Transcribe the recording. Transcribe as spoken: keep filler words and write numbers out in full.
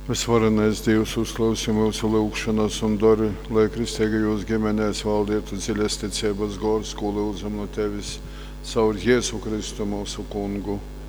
Visvarenais Dievs, uzklausi mūsu lūgšanas un dari, lai kristīgajos ģimenēs valdītu dziļas ticības gors, ko lūdzam no Tevis caur Jēzu Kristu mūsu kungu.